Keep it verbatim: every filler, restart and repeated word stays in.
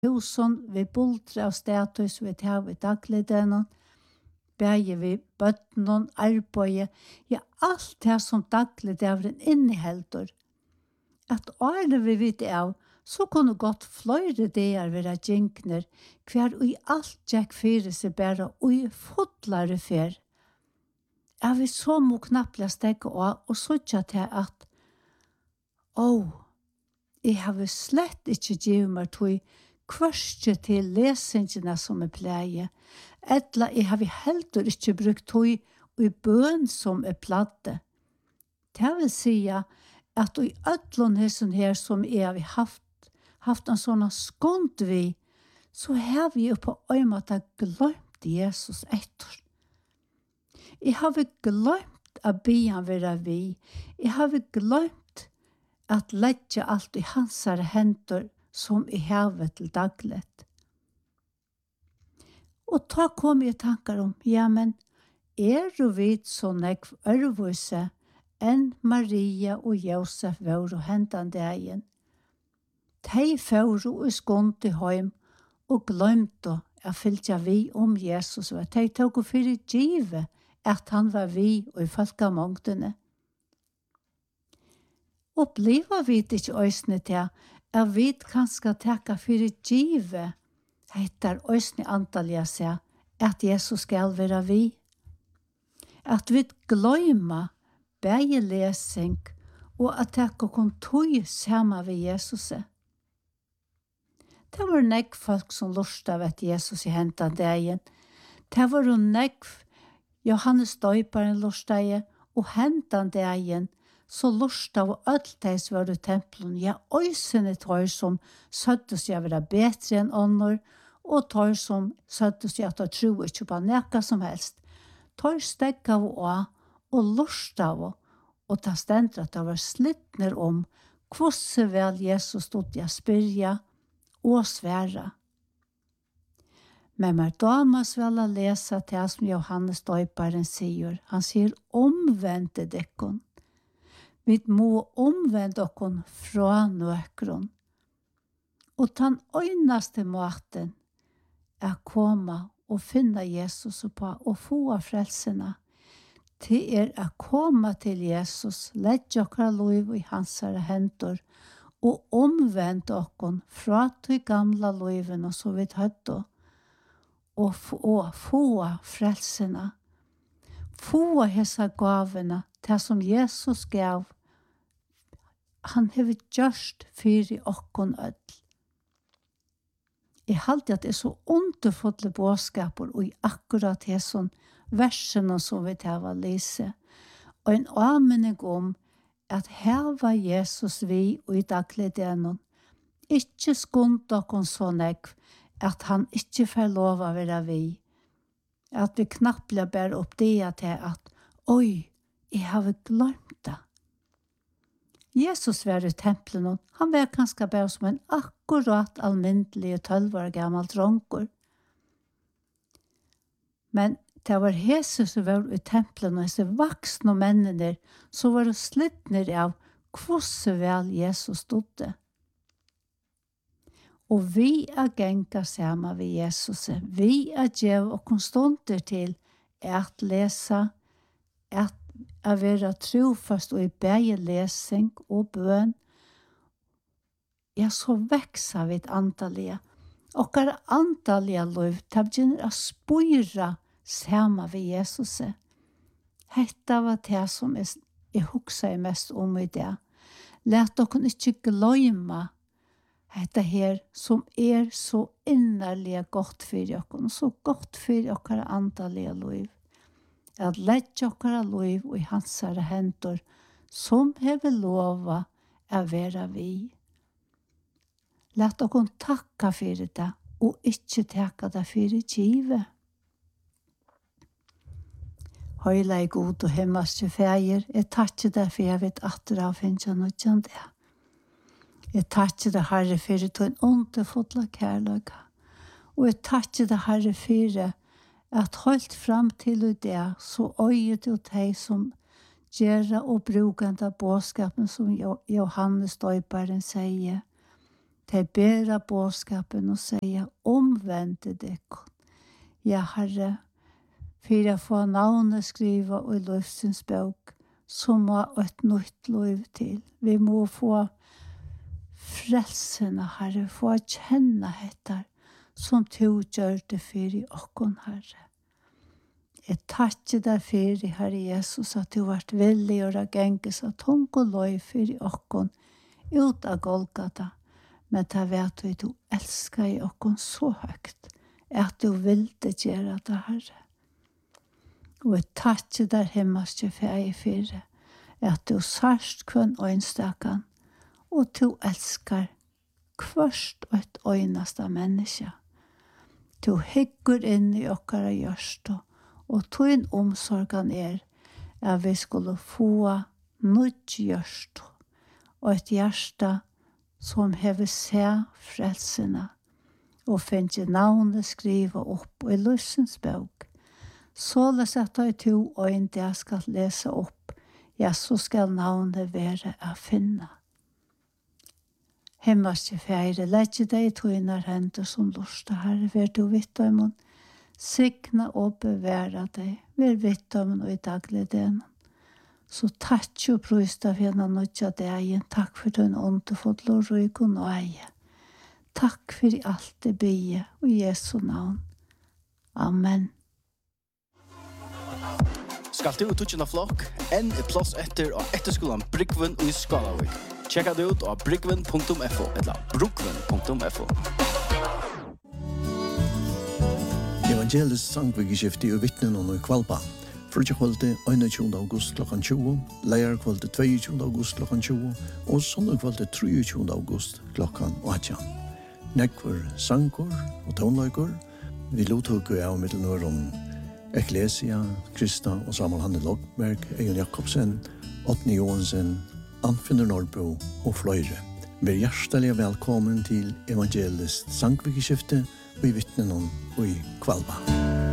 husen, vi bultre av status, vi tar vi dagligdelen, bæger vi bøttenen, arbeidet, ja, alt det som dagligdelen innehelder. At alle vi vet av, så kunne godt flere der være djinkner, hver og i alt gikk fire seg bare og i fotlare fer. Jeg vil så må knapplega stekke av, og så ikke til at, å, jeg har slett ikke givet meg til kvørste til lesingene som er pleie, etla jeg har heller ikke brukt til i bøn som er platte. Det vil si at i ødlån her som jeg har haft, haft en sånn skånd vi, så har vi jo på øymåte glemt Jesus etter. Jeg har glemt å be han være vi. Jeg har glemt at legge alt i hans hender som i havet til dagligt. Og ta kom jeg tanker om, ja, men er du vidt så nekv ørvise enn Maria og Josef var og hentan dagen. De fører og skånd til heim og glemte å fylke vi om Jesus, og de tok for i givet at han var vi og i folkamongtene. Oppleva vi ikke øysene til at vi kanskje takke for i givet heter øysene antallet seg at Jesus skal være vi. At vi glemmer begge lesing og at takke kom tog sammen ved Jesus. Det var nekv folk som lurte av at Jesus i hentan dagen. Det var nekv Johannes døyparen lurte av, og hentan dagen så lurte av alt de som var i tempelen. Ja, øysene tar som søtte seg å være bedre enn ånder, og tar som søtte seg at de tror ikke på noe som helst. Tar stegg av å, og lurte av å, og ta stendt at det var slittner om hvordan vel Jesus stod i å spyrja og svære. Men med damas vel å lese til som Johannes døyparen sier. Han sier omvendte dekkon. Vi må omvende okkon fra nøkron. Og den øynaste måten er å komme og finne Jesus på og få frelsene. Det er å komme til Jesus, legge okkara liv i hans hender, og omvende okkon fra de gamle livene som vi hadde, og få, få frelsene, få hese gavene til som Jesus gav. Han har gjort for okkon ødel. Jeg halte at det er så underfulle bådskaper og i akkurat det som versene som vi tar å lese. Og en anmenning om at her var Jesus vi og i dagligdagen. Ikke skund okkon så nekv at han ikke får lov å være vi. At vi knappelig bærer opp det til at oi, jeg har glemt det. Jesus var i tempelen, han var kanskje bare som en akkurat almindelig tolv år gammel dronker. Men det var Jesus som var i tempelen, og disse voksne mennene, så var det slittner av hvordan vel Jesus stod det. Og vi er genga sammen ved Jesus. Vi er djev og konstanter til at lese, at å være trofast og i begge lesing og bøn. Ja, så vekser vi et antallige. Og hva er antallige lov? Det begynner å spyre sammen ved Jesus. Dette var det som jeg, jeg husker mest om i det. Lät dere ikke glemme dette her som er så innerlig godt for dere, så godt for dere antallige lov. At lette dere lov i hans hender, som hever lova å være vi. Lät dere takke for det, og ikke takke det for givet. Høyla i god og himmelske feir, jeg takker deg for jeg vet at dere finner noe kjent det. Jeg takker deg, Herre, for det en underfulle kærløk. Og jeg takker deg, Herre, for at holdt fram til det, så øyet du deg som gjør og bruker den bådskapen som Johannes døyperen sier. De bera båskapen og sier, omvendte dekon. Ja, Herre, for å få navnet skriva og i livsens bok, så må et nytt liv til. Vi må få frelsene, Herre, få kjenne etter, som du gjør det for i okken, Herre. Jeg takker deg for, Herre Jesus, at du har vært villig å gjenge så tung og løy for i okken, ut av Golgata. Men det vet du, du elsker i okken så høyt, at du vil det gjøre det, Herre. Og jeg takker der himmelske ferie for det, at du sørst kun øynstakken, og du elsker hverst og et øyneste menneske. Du hygger inn i okkara hjørste, og tog omsorgen er at vi skulle få nytt hjørste, og et hjørste som hever se frelsene, og finner navnet skriva opp i livsens bok. Så les at jeg to øyne det skal lese opp, ja, så skal navnet være å finne. Himmelske feire, legge deg i tøyner hender som lurste, Herre, vær du vitt om hun, signa og bevare deg, vær vitt om hun og i daglig den. Så takk og prøys deg for henne nødja deg, takk for den åndefot og ryk og nøye. Takk for alt det bie, og i Jesu navn. Amen. Skal du ututjene flokk, enn er plass etter og etterskolen Brygven i Skalavik. Sjekka det ut av brygven punktum f o eller brugven punktum f o. Evangelisk sangvigeskifte og vittnen og i Kvalpa. Frutja kvalde einogtjúgunda august klokkan tjúgu, leir kvalde tveiogtjúgunda august klokkan tjúgu, og sondag kvalde treogtjúgunda august klokkan átjan. Nekvar sangkor og tónleikur, vi lottok av middelnøren Ecclesia, Krista og Samuel Hanne Logberg, Egil Jakobsen, Otni Johansen, Anfinner Norrbo og fløyre. Vær hjertelig velkommen til evangelisk sangvigeskifte og i vittnen og i Kvalba.